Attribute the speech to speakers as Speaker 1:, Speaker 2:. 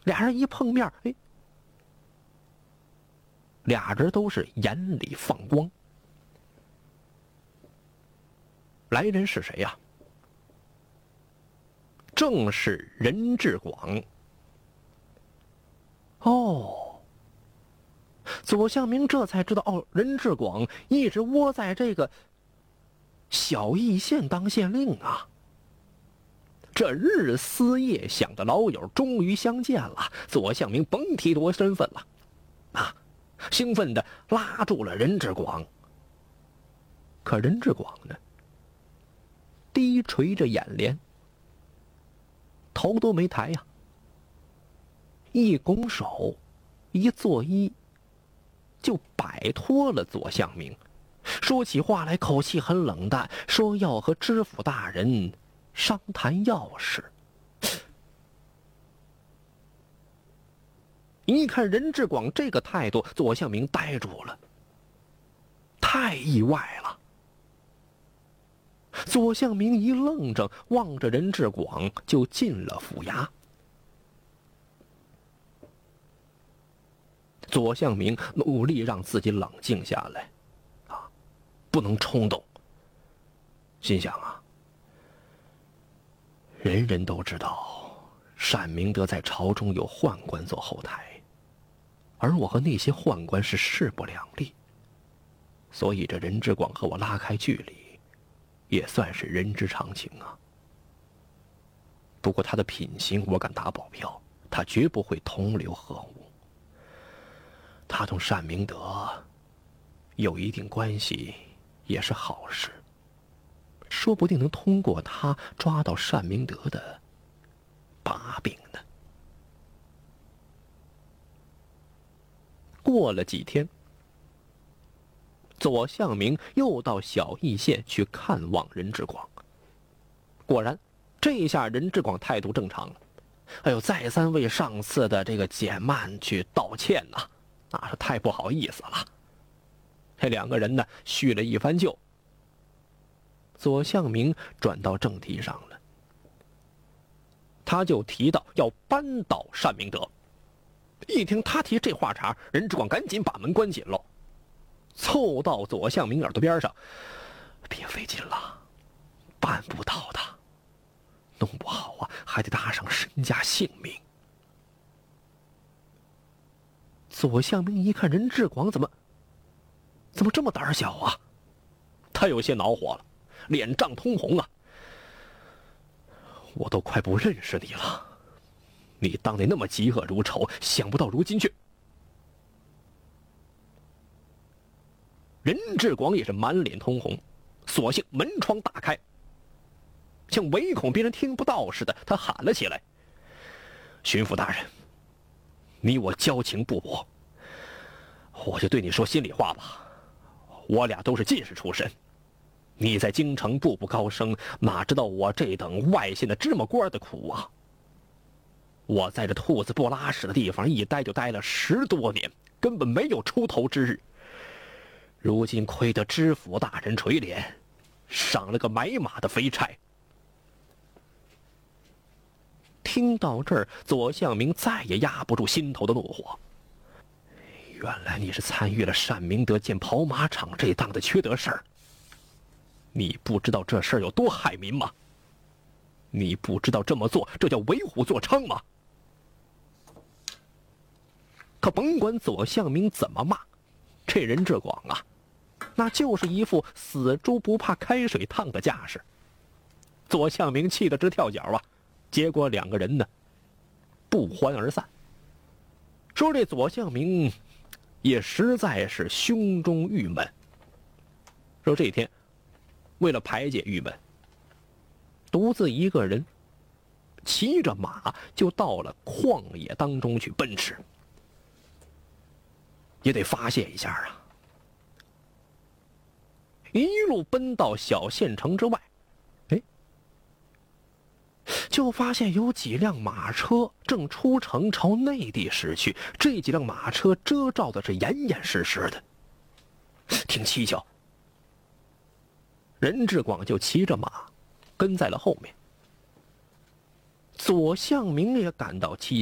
Speaker 1: 俩人一碰面，俩人都是眼里放光。来人是谁呀？正是任志广。左相明这才知道，任志广一直窝在这个小义县当县令啊。这日思夜想的老友终于相见了，左相明甭提多身份了兴奋地拉住了任志广。可任志广呢，低垂着眼帘，头都没抬呀，一拱手，一作揖，就摆脱了左相明。说起话来口气很冷淡，说要和知府大人商谈要事。一看任志广这个态度，左相明呆住了，太意外了。左相明一愣怔，望着任志广就进了府衙。左相明努力让自己冷静下来，不能冲动。心想人人都知道单明德在朝中有宦官做后台，而我和那些宦官是势不两立，所以这任志广和我拉开距离，也算是人之常情啊。不过他的品行，我敢打保票，他绝不会同流合污。他同单明德有一定关系，也是好事，说不定能通过他抓到单明德的把柄呢。过了几天，左相明又到小义县去看望任志广。果然，这下任志广态度正常了。再三为上次的这个减慢去道歉呐，那是太不好意思了。这两个人呢，叙了一番旧。左相明转到正题上了，他就提到要扳倒单明德。一听他提这话茬，任志广赶紧把门关紧喽，凑到左相明耳朵边上：“别费劲了，办不到的，弄不好还得搭上身家性命。”左相明一看任志广怎么这么胆小啊，他有些恼火了，脸涨通红啊。我都快不认识你了，你当得那么嫉恶如仇，想不到如今却……任志广也是满脸通红，索性门窗大开，像唯恐别人听不到似的，他喊了起来：“巡抚大人，你我交情不薄，我就对你说心里话吧。我俩都是进士出身，你在京城步步高升，哪知道我这等外县的芝麻官的苦啊！我在这兔子不拉屎的地方一待就待了10多年，根本没有出头之日。如今亏得知府大人垂怜，赏了个买马的肥差。”听到这儿，左相明再也压不住心头的怒火。原来你是参与了单明德建跑马场这档的缺德事儿。你不知道这事儿有多害民吗？你不知道这么做，这叫为虎作伥吗？可甭管左相明怎么骂，这任志广那就是一副死猪不怕开水烫的架势。左相明气得直跳脚结果两个人呢，不欢而散。说这左相明也实在是胸中郁闷。说这天为了排解郁闷，独自一个人骑着马就到了旷野当中去奔驰，也得发泄一下一路奔到小县城之外，就发现有几辆马车正出城朝内地驶去。这几辆马车遮罩的是严严实实的，挺蹊跷。任志广就骑着马跟在了后面。左相明也感到蹊跷。